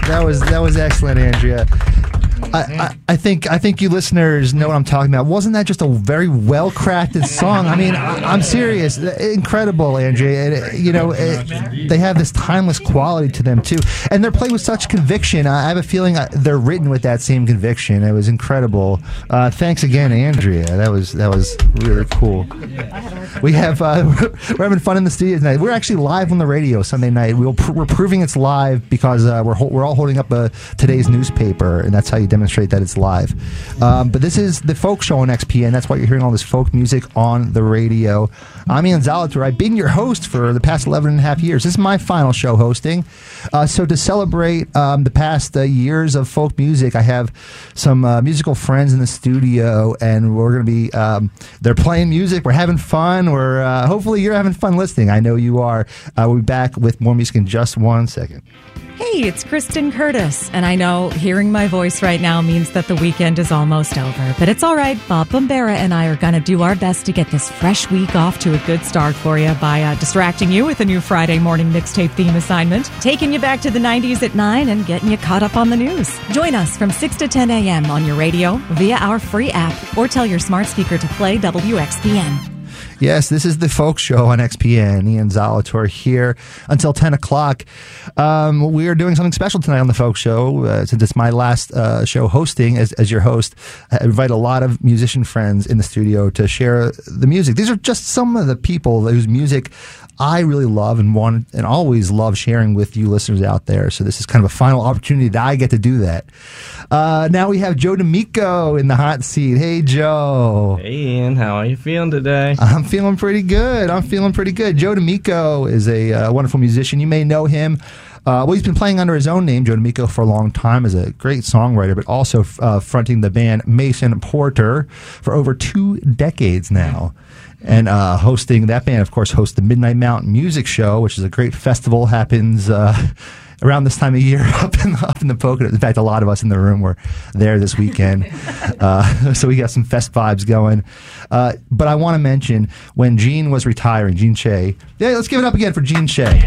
That was excellent, Andrea. I think you listeners know what I'm talking about. Wasn't that just a very well crafted song? I mean, I'm serious. Incredible, Andrea. They have this timeless quality to them too, and they're played with such conviction. I have a feeling they're written with that same conviction. It was incredible. Thanks again, Andrea. That was really cool. We have we're having fun in the studio tonight. We're actually live on the radio Sunday night. We're proving it's live because we're all holding up today's newspaper, and that's how you demonstrate that it's live. But this is the folk show on XPN. That's why you're hearing all this folk music on the radio. I'm Ian Zalator. I've been your host for the past 11 and a half years. This is my final show hosting. So to celebrate the past years of folk music, I have some musical friends in the studio, and we're going to be they're playing music. We're having fun. We're hopefully you're having fun listening. I know you are. We'll be back with more music in just 1 second. Hey, it's Kristen Curtis, and I know hearing my voice right now means that the weekend is almost over, but it's all right. Bob Bombera and I are going to do our best to get this fresh week off to a good start for you by distracting you with a new Friday morning mixtape theme assignment, taking you back to the 90s at 9 and getting you caught up on the news. Join us from 6 to 10 a.m. on your radio, via our free app, or tell your smart speaker to play WXPN. Yes, this is the folk show on XPN. Ian Zalator here until 10 o'clock. We are doing something special tonight on the folk show. Since it's my last show hosting as your host, I invite a lot of musician friends in the studio to share the music. These are just some of the people whose music I really love and want and always love sharing with you listeners out there. So this is kind of a final opportunity that I get to do that. Now we have Joe D'Amico in the hot seat. Hey, Joe. Hey, Ian. How are you feeling today? I'm feeling pretty good. Joe D'Amico is a wonderful musician. You may know him. He's been playing under his own name, Joe D'Amico, for a long time as a great songwriter, but also fronting the band Mason Porter for over 2 decades now. And hosting that band, of course, hosts the Midnight Mountain Music Show, which is a great festival. Happens around this time of year up in the Poconos. In fact, a lot of us in the room were there this weekend, so we got some fest vibes going. But I want to mention when Gene was retiring, Gene Shea. Yeah, let's give it up again for Gene Shea.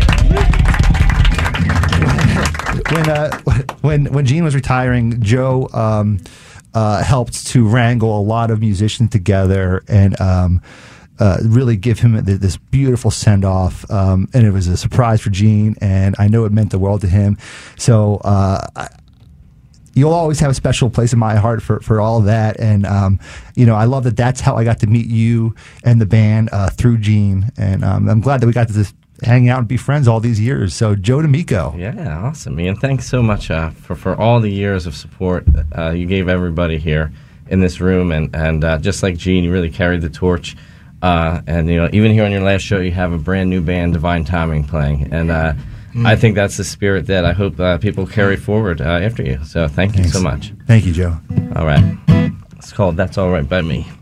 When Gene was retiring, Joe helped to wrangle a lot of musicians together and really give him this beautiful send-off. And it was a surprise for Gene, and I know it meant the world to him. So you'll always have a special place in my heart for all of that. And, I love that that's how I got to meet you and the band through Gene. And I'm glad that we got to just hang out and be friends all these years. So Joe D'Amico. Yeah, awesome, Ian. Thanks so much for all the years of support you gave everybody here in this room. And just like Gene, you really carried the torch. And even here on your last show, you have a brand new band, Divine Timing, playing. And I think that's the spirit that I hope people carry forward after you. So thanks you so much. Thank you, Joe. All right. It's called That's All Right by Me.